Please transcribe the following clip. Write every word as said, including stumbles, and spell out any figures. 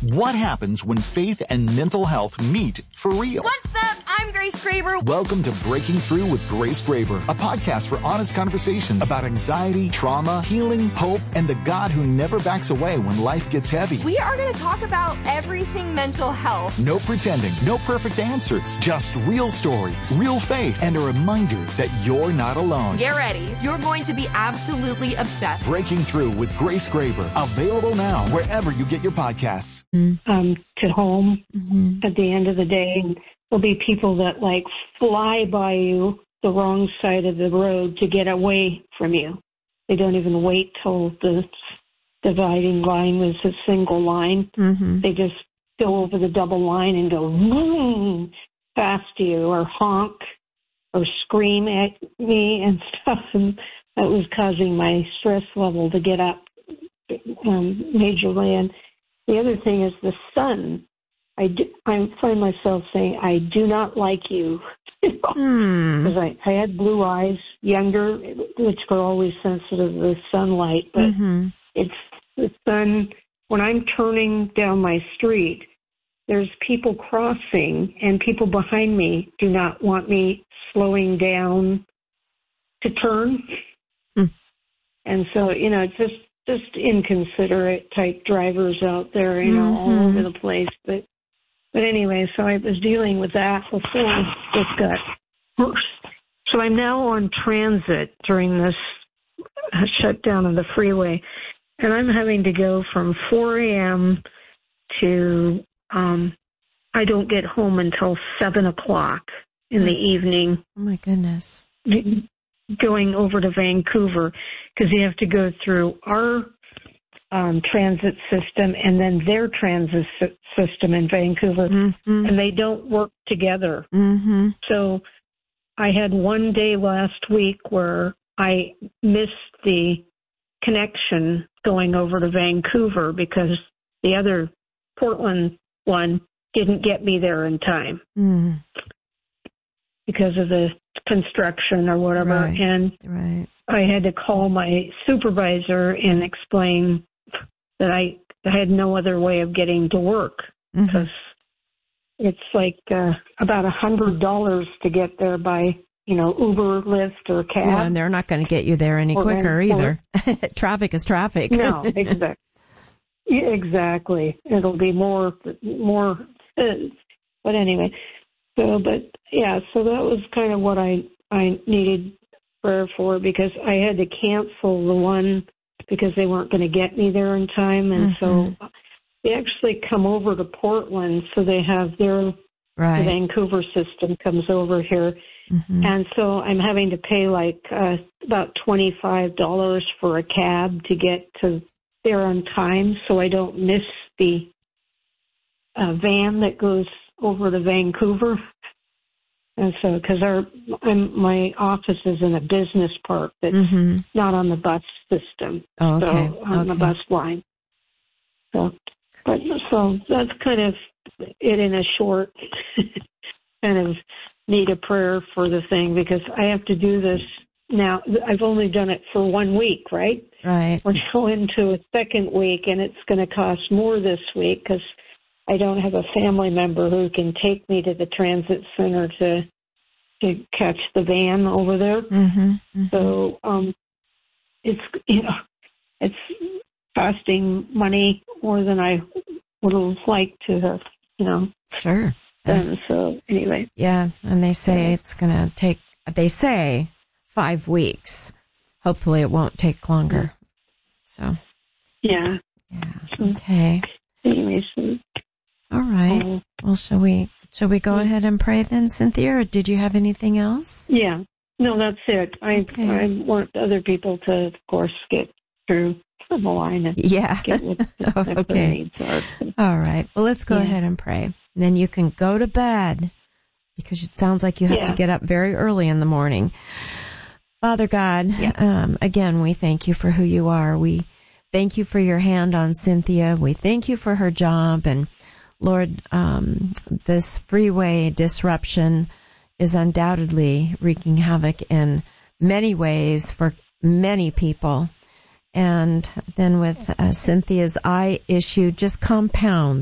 What happens when faith and mental health meet for real? What's up? I'm Grace Graber. Welcome to Breaking Through with Grace Graber, a podcast for honest conversations about anxiety, trauma, healing, hope, and the God who never backs away when life gets heavy. We are going to talk about everything mental health. No pretending, no perfect answers, just real stories, real faith, and a reminder that you're not alone. Get ready. You're going to be absolutely obsessed. Breaking Through with Grace Graber, available now wherever you get your podcasts. Um, to home mm-hmm. at the end of the day. And there'll be people that like fly by you the wrong side of the road to get away from you. They don't even wait till the dividing line was a single line. Mm-hmm. They just go over the double line and go vroom, past you or honk or scream at me and stuff. And that was causing my stress level to get up um, majorly. And the other thing is the sun. I, do, I find myself saying, I do not like you. Because mm. I, I had blue eyes, younger, which were always sensitive to the sunlight. But mm-hmm. it's the sun. When I'm turning down my street, there's people crossing, and people behind me do not want me slowing down to turn. Mm. And so, you know, it's just, just inconsiderate type drivers out there, you know, mm-hmm. all over the place. But but anyway, so I was dealing with that before this got worse. So I'm now on transit during this shutdown of the freeway, and I'm having to go from four a.m. to, um, I don't get home until seven o'clock in the evening. Oh, my goodness. Going over to Vancouver, because you have to go through our um, transit system and then their transit system in Vancouver, mm-hmm. and they don't work together. Mm-hmm. So I had one day last week where I missed the connection going over to Vancouver because the other Portland one didn't get me there in time mm. because of the construction or whatever. Right. And right. I had to call my supervisor and explain that I, I had no other way of getting to work because mm-hmm. it's like uh, about a hundred dollars to get there by, you know, Uber, Lyft, or cab. Yeah, and they're not going to get you there any or quicker either. Traffic is traffic. No, exactly. Exactly. It'll be more, more. Uh, but anyway, so but yeah, so that was kind of what I I needed prayer for, because I had to cancel the one because they weren't going to get me there in time, and mm-hmm. so they actually come over to Portland, so they have their right. the Vancouver system comes over here. Mm-hmm. And so I'm having to pay like uh, about twenty-five dollars for a cab to get to there on time so I don't miss the uh, van that goes over to Vancouver. And so, because our I'm, my office is in a business park that's mm-hmm. not on the bus system, oh, okay. so on okay. the bus line. So, but so that's kind of it in a short kind of need a prayer for the thing, because I have to do this now. I've only done it for one week, right? Right. We're now into a second week, and it's going to cost more this week because I don't have a family member who can take me to the transit center to to catch the van over there. Mm-hmm, mm-hmm. So um, it's you know it's costing money more than I would have liked to have, you know. Sure. And so anyway. Yeah, and they say it's going to take. They say five weeks. Hopefully, it won't take longer. So. Yeah. Yeah. Okay. Anyway, so. All right. Well, shall we shall we go ahead and pray then, Cynthia, or did you have anything else? Yeah. No, that's it. I okay. I want other people to, of course, get through the line and yeah. get what oh, okay. their needs are. All right. Well, let's go yeah. ahead and pray. Then you can go to bed, because it sounds like you have yeah. to get up very early in the morning. Father God, yeah. um, again, we thank you for who you are. We thank you for your hand on Cynthia. We thank you for her job. And Lord, um, this freeway disruption is undoubtedly wreaking havoc in many ways for many people. And then with uh, Cynthia's eye issue, just compound